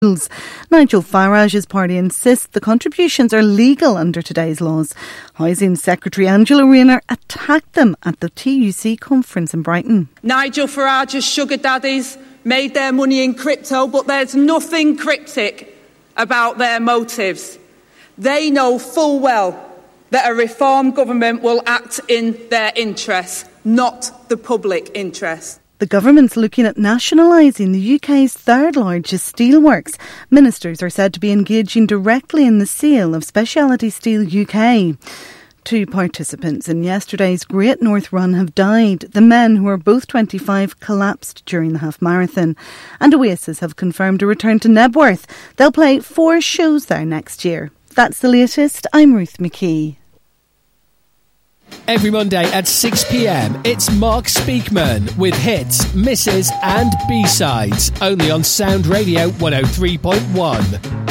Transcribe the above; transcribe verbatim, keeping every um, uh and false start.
Nigel Farage's party insists the contributions are legal under today's laws. Housing Secretary Angela Rayner attacked them at the T U C conference in Brighton. Nigel Farage's sugar daddies made their money in crypto, but there's nothing cryptic about their motives. They know full well that a reform government will act in their interests, not the public interest. The government's looking at nationalising the U K's third largest steelworks. Ministers are said to be engaging directly in the sale of Speciality Steel U K. Two participants in yesterday's Great North Run have died. The men, who are both twenty-five, collapsed during the half marathon. And Oasis have confirmed a return to Nebworth. They'll play four shows there next year. That's the latest. I'm Ruth McKee. Every Monday at six p.m, it's Mark Speakman with hits, misses and B-sides. Only on Sound Radio one oh three point one.